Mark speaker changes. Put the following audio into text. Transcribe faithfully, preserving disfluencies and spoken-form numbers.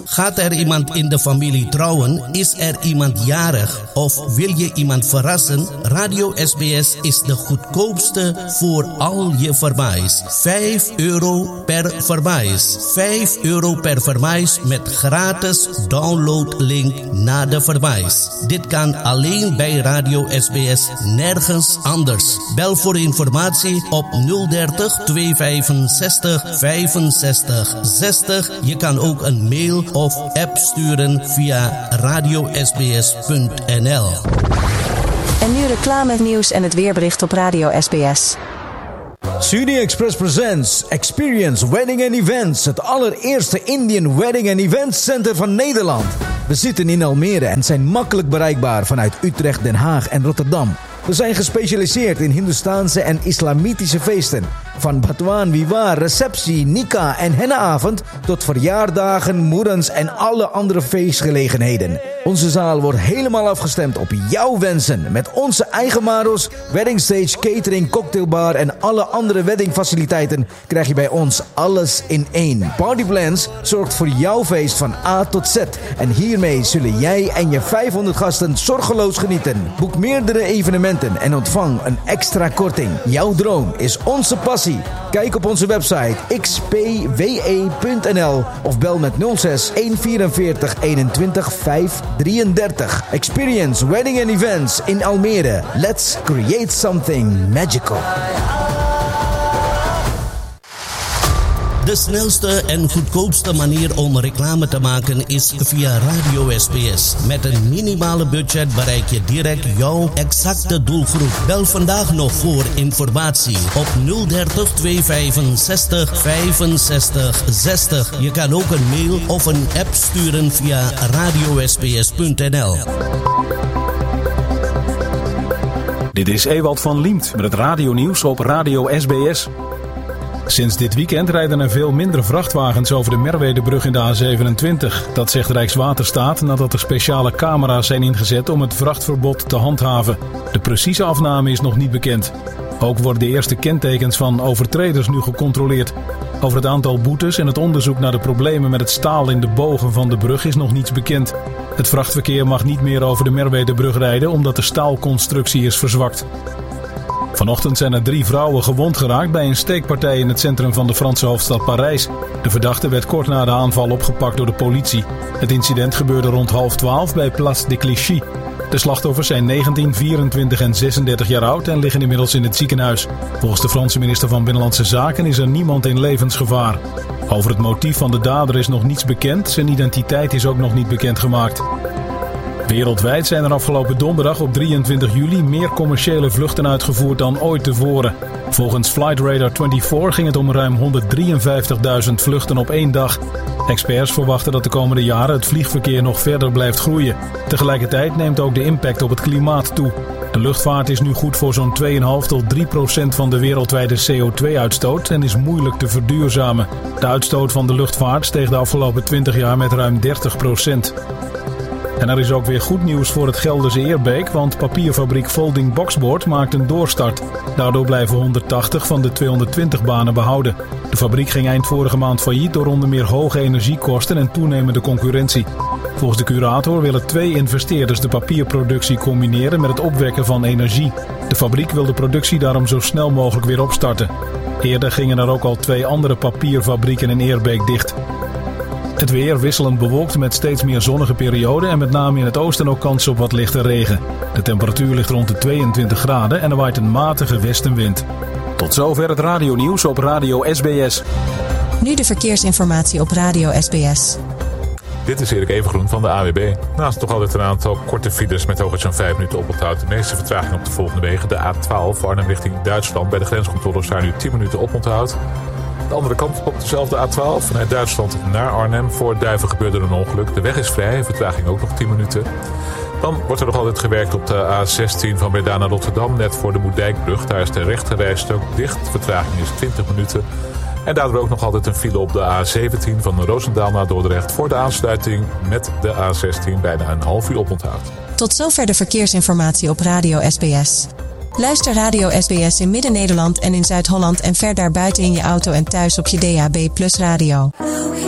Speaker 1: Gaat er iemand in de familie trouwen? Is er iemand jarig? Of wil je iemand verrassen? Radio S B S is de goedkoopste voor al je verwijs. vijf euro per verwijs. vijf euro per verwijs met gratis downloadlink naar de verwijs. Dit kan alleen bij Radio S B S, nergens anders. Bel voor informatie op nul dertig tweehonderdvijfenzestig vijfenzestig zestig. Je kan ook een mail of app sturen via radio s b s punt n l.
Speaker 2: En nu reclame, nieuws en het weerbericht op Radio S B S.
Speaker 3: Suni Express presents Experience Wedding and Events, het allereerste Indian Wedding and Events Center van Nederland. We zitten in Almere en zijn makkelijk bereikbaar vanuit Utrecht, Den Haag en Rotterdam. We zijn gespecialiseerd in Hindoestaanse en islamitische feesten. Van Batwan Vivaah, receptie, nikah en hennaavond tot verjaardagen, moedens en alle andere feestgelegenheden. Onze zaal wordt helemaal afgestemd op jouw wensen. Met onze eigen maros, wedding stage, catering, cocktailbar en alle andere weddingfaciliteiten krijg je bij ons alles in één. Partyplans zorgt voor jouw feest van A tot Z. En hiermee zullen jij en je vijfhonderd gasten zorgeloos genieten. Boek meerdere evenementen en ontvang een extra korting. Jouw droom is onze passie. Kijk op onze website x p w e punt n l of bel met nul zes honderdvierenveertig eenentwintig vijfhonderddraaiendertig. Experience Wedding and Events in Almere. Let's create something magical.
Speaker 1: De snelste en goedkoopste manier om reclame te maken is via Radio S B S. Met een minimale budget bereik je direct jouw exacte doelgroep. Bel vandaag nog voor informatie op nul dertig tweehonderdvijfenzestig vijfenzestig zestig. Je kan ook een mail of een app sturen via radio s b s punt n l.
Speaker 4: Dit is Ewald van Liemt met het radionieuws op Radio S B S. Sinds dit weekend rijden er veel minder vrachtwagens over de Merwedebrug in de A zevenentwintig. Dat zegt Rijkswaterstaat nadat er speciale camera's zijn ingezet om het vrachtverbod te handhaven. De precieze afname is nog niet bekend. Ook worden de eerste kentekens van overtreders nu gecontroleerd. Over het aantal boetes en het onderzoek naar de problemen met het staal in de bogen van de brug is nog niets bekend. Het vrachtverkeer mag niet meer over de Merwedebrug rijden omdat de staalconstructie is verzwakt. Vanochtend zijn er drie vrouwen gewond geraakt bij een steekpartij in het centrum van de Franse hoofdstad Parijs. De verdachte werd kort na de aanval opgepakt door de politie. Het incident gebeurde rond half twaalf bij Place de Clichy. De slachtoffers zijn negentien, vierentwintig en zesendertig jaar oud en liggen inmiddels in het ziekenhuis. Volgens de Franse minister van Binnenlandse Zaken is er niemand in levensgevaar. Over het motief van de dader is nog niets bekend. Zijn identiteit is ook nog niet bekendgemaakt. Wereldwijd zijn er afgelopen donderdag op drieëntwintig juli meer commerciële vluchten uitgevoerd dan ooit tevoren. Volgens Flightradar vierentwintig ging het om ruim honderddrieënvijftigduizend vluchten op één dag. Experts verwachten dat de komende jaren het vliegverkeer nog verder blijft groeien. Tegelijkertijd neemt ook de impact op het klimaat toe. De luchtvaart is nu goed voor zo'n twee komma vijf tot drie procent van de wereldwijde C O twee uitstoot en is moeilijk te verduurzamen. De uitstoot van de luchtvaart steeg de afgelopen twintig jaar met ruim dertig procent. En er is ook weer goed nieuws voor het Gelderse Eerbeek, want papierfabriek Folding Boxboard maakt een doorstart. Daardoor blijven honderdtachtig van de tweehonderdtwintig banen behouden. De fabriek ging eind vorige maand failliet door onder meer hoge energiekosten en toenemende concurrentie. Volgens de curator willen twee investeerders de papierproductie combineren met het opwekken van energie. De fabriek wil de productie daarom zo snel mogelijk weer opstarten. Eerder gingen er ook al twee andere papierfabrieken in Eerbeek dicht. Het weer wisselend bewolkt met steeds meer zonnige perioden en met name in het oosten ook kans op wat lichte regen. De temperatuur ligt rond de tweeëntwintig graden en er waait een matige westenwind. Tot zover het radionieuws op Radio S B S.
Speaker 2: Nu de verkeersinformatie op Radio S B S.
Speaker 5: Dit is Erik Evengroen van de A W B. Naast toch altijd een aantal korte files met hooguit zo'n vijf minuten oponthoud. De meeste vertraging op de volgende wegen. De A twaalf Arnhem richting Duitsland. Bij de grenscontrole staan nu tien minuten oponthoud. De andere kant op dezelfde A twaalf vanuit Duitsland naar Arnhem. Voor Duiven gebeurde er een ongeluk. De weg is vrij, vertraging ook nog tien minuten. Dan wordt er nog altijd gewerkt op de A zestien van Breda naar Rotterdam. Net voor de Moerdijkbrug. Daar is de rechterrijstrook dicht. Vertraging is twintig minuten. En daardoor ook nog altijd een file op de A zeventien van Roosendaal naar Dordrecht. Voor de aansluiting met de A zestien bijna een half uur oponthoud.
Speaker 2: Tot zover de verkeersinformatie op Radio S B S. Luister Radio S B S in Midden-Nederland en in Zuid-Holland en ver daarbuiten in je auto en thuis op je D A B Plus radio.